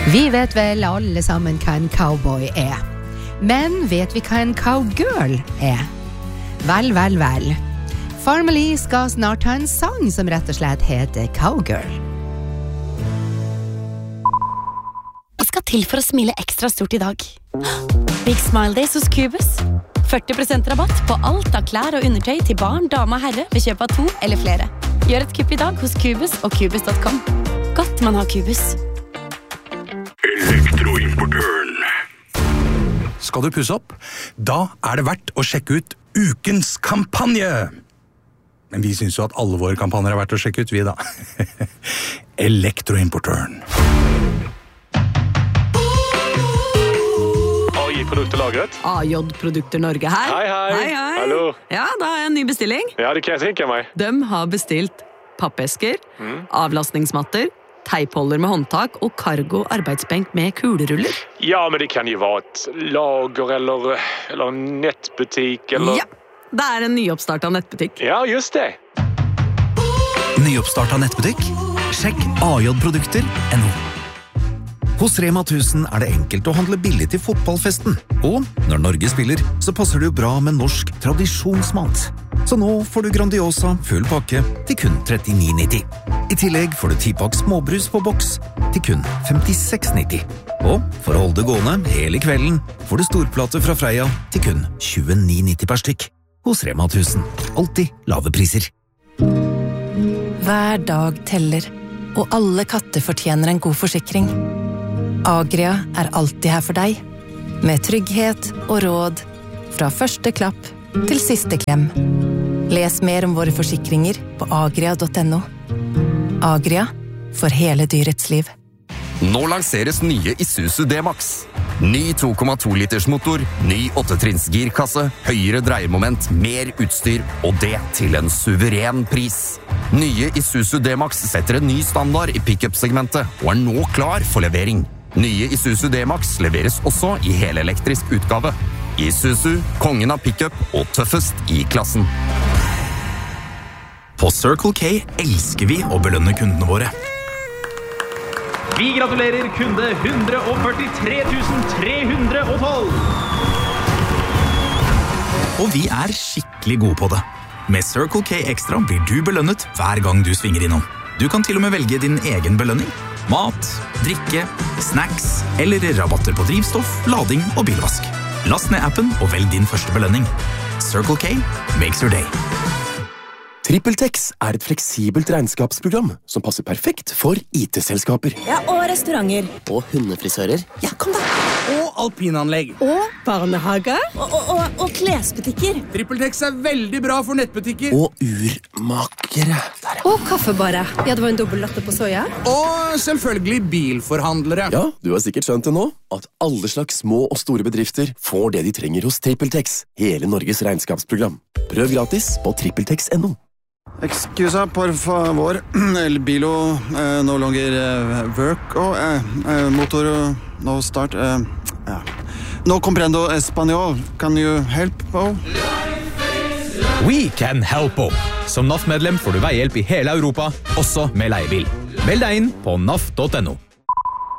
Vi vet vel alle sammen hva en cowboy er. Men vet vi hva en cowgirl er? Vel. Farmely skal snart ha en sang som rett og slett heter Cowgirl. Hva skal til for å smile ekstra stort i dag? Big Smile Days hos Cubus. 40% rabatt på alt av klær og undertøy til barn, dame og herre ved kjøp av 2 eller flere. Gjør et kupp i dag hos Cubus og Cubus.com. Godt man har Cubus. Elektroimportøren. Skal du pusse opp? Da er det verdt å sjekke ut ukens kampanje. Men vi synes jo at alle våre kampanjer er verdt å sjekke ut, vi da. Elektroimportøren. AJ-produkter lagret. AJ-produkter Norge her. Hei. Hallo. Ja, da har jeg en ny bestilling. Ja, det kan jeg tenke meg. De har bestilt pappesker, avlastningsmatter, teipholder med håndtak og cargo arbeidsbenk med kuleruller. Ja, men det kan jo være et lager eller en nettbutikk eller... Ja, det er en nyoppstartet nettbutikk. Ja, just det. Nyoppstartet nettbutikk? Sjekk AJ-produkter.no. Hos Rema 1000 er det enkelt å handle billig til fotballfesten. Og når Norge spiller, så passer det jo bra med norsk tradisjonsmat. Så nå får du Grandiosa full pakke til kun 39,90. I tillegg får du 10-pakk småbrus på boks til kun 56,90. Og for å holde det gående hele kvelden får du storplate fra Freia til kun 29,90 per stykk. Hos Rema 1000. Alltid lave priser. Hver dag teller, og alle katter fortjener en god forsikring. Agria er alltid her for deg, med trygghet og råd fra første klapp til siste klem. Les mer om våre forsikringer på agria.no. Agria, for hele dyrets liv. Nå lanseres nye Isuzu D-Max. Ny 2,2 liters motor, ny 8-trinns girkasse, høyere dreiemoment, mer utstyr, og det til en suveren pris. Nye Isuzu D-Max setter en ny standard i pick-up-segmentet, og er nå klar for levering. Nye Isuzu D-Max leveres også i helelektrisk utgave. Isuzu, kongen av pick-up og tøffest i klassen. På Circle K elsker vi å belønne kundene våre. Vi gratulerer kunde 143 312! Og vi er skikkelig gode på det. Med Circle K Extra blir du belønnet hver gang du svinger innom. Du kan til og med velge din egen belønning. Mat, drikke, snacks eller rabatter på drivstoff, lading og bilvask. Last ned appen og velg din første belønning. Circle K makes your day. TrippelTex er et fleksibelt regnskapsprogram som passer perfekt for IT-selskaper. Ja, og restauranter. Og hundefrisører. Ja, kom da. Og alpinanlegg. Og barnehage. Og klesbutikker. TrippelTex er veldig bra for nettbutikker. Og urmakere. Og kaffebare. Ja, det var en dobbelt latte på soja. Og selvfølgelig bilforhandlere. Ja, du har sikkert skjønt det nå, at alle slags små og store bedrifter får det de trenger hos TrippelTex. Hele Norges regnskapsprogram. Prøv gratis på TrippelTex.no. Excusa, por favor. El bilo no longer work. Motor no start. No comprendo español. Can you help? We can help. Som NAF-medlem får du veihjelp i hele Europa, også med leiebil. Meld deg inn på naf.no.